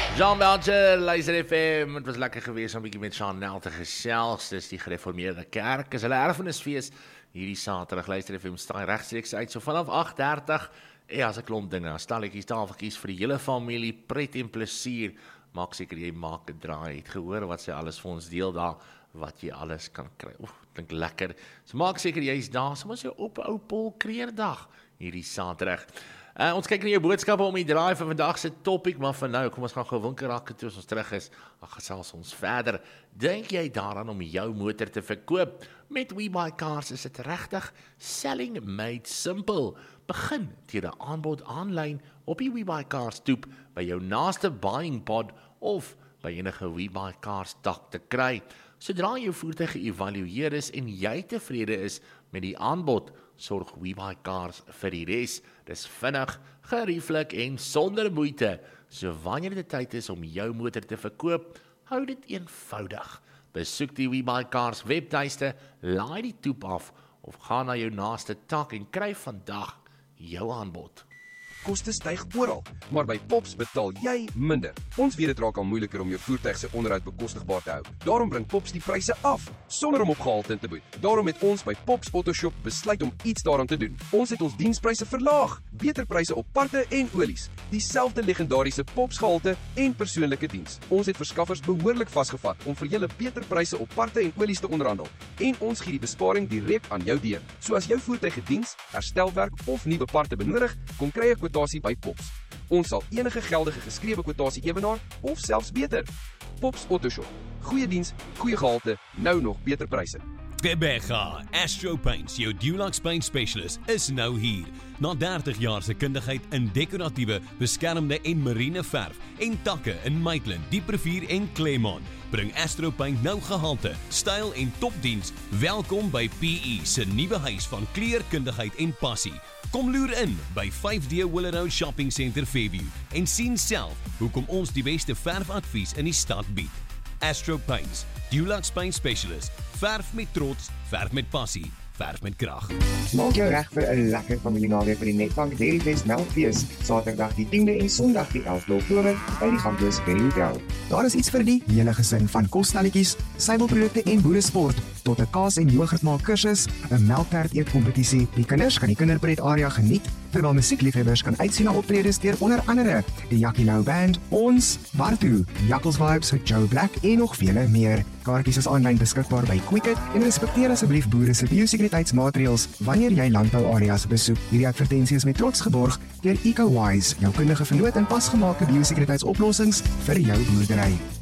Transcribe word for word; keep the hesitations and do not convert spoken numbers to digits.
Jean Belcher, Luister F M, het was lekker geweest om 'n bietjie met Chanel te gesels. Dis die gereformeerde kerk, is hulle erfenisfees hierdie Saterdag. Luister F M staan regstreeks uit, so vanaf agt dertig. Ja, as 'n klomp dinge, stalletjies, tafeltjies vir die hele familie, pret en plesier. Maak seker jy maak 'n draai. Het gehoor wat sy alles vir ons deel daar, wat jy alles kan kry. Oef, klink lekker. So maak seker jy's daar, soms jou op ou Paul Kreerdag hierdie Saterdag. Uh, ons kyk na jou boodskappe om die draai van vandag se topic, maar vir nou, kom ons gaan gou winkelrakke toe as ons terug is. Ag, gesels ons verder. Dink jy daaraan om jou motor te verkoop? Met WeBuyCars is dit regtig selling made simple. Begin deur 'n aanbod aanlyn op die WeBuyCars toep by jou naaste buying pod of by enige WeBuyCars tak te kry. Sodra jou voertuig geëvalueer is en jy tevrede is met die aanbod, sorg WeBuyCars vir die res. Dis vinnig, gerieflik en sonder moeite. So wanneer dit tyd is om jou motor te verkoop, hou dit eenvoudig. Besoek die WeBuyCars webtuiste, laai die toep af of gaan na jou naaste tak en kry vandag jou aanbod. Koste styg oral, maar by Pops betaal jy minder. Ons weet dit raak al moeiliker om jou voertuig se onderhoud bekostigbaar te hou. Daarom bring Pops die pryse af, sonder om op gehalte te boet. Daarom het ons by Pops Autoshop besluit om iets daaraan te doen. Ons het ons dienspryse verlaag, beter pryse op parte en olies, dieselfde legendariese Pops gehalte en persoonlike diens. Ons het verskaffers behoorlik vasgevat om vir julle beter pryse op parte en olies te onderhandel. En ons gee die besparing direk aan jou deur. So as jou voertuig 'n diens, herstelwerk of nuwe parte benodig, kom kry 'n kwotasie by Pops. Ons sal enige geldige geskrewe kwotasie ewenaar of selfs beter. Pops Autoshop. Goeie diens, goeie gehalte, nou nog beter pryse. Quebeca Astro Paints, jou Dulux Paint Specialist, is nou hier. Na dertig jaar se kundigheid in dekoratiewe, beskermde en marine verf en takke in Maitland, Dieprivier en Claremont, bring Astro Paint nou gehalte, styl en topdiens. Welkom by P E se nuwe huis van kleurkundigheid en passie. Kom loer in by vyf D Willow Shopping Center Fairview en sien self hoekom ons die beste verfadvies in die stad bied. Astro Paints, Dulux Paint Specialist. Verf met trots, verf met passie, verf met krag. Maak jou reg vir 'n lekker familienaweek by die Netbank Dairyfest Melkfees, Saterdag die tiende en Sondag die elfde Oktober by die Gamblers Berry Hotel. Daar is iets vir die hele gesin, van kosstelletjies, suiwelprodukte en boeresport tot 'n kaas en yoghurt maak kursus, 'n melktert eet kompetisie. Die kinders gaan die kinderpret area geniet, terwyl musiekliefhebbers kan uitsien na optredes deur onder andere die Jackie Lou Band, ons, Bartu, Jackals Vibes, Joe Black en nog vele meer. Kaartjies is aanlyn beskikbaar by Quicket en respekteer asseblief boere se biosekuriteitsmaatreëls wanneer jy landbouareas besoek. Hierdie advertensie is met trots geborg deur EcoWise, jou kundige vernoot in pasgemaakte biosekuriteitsoplossings vir jou boerdery.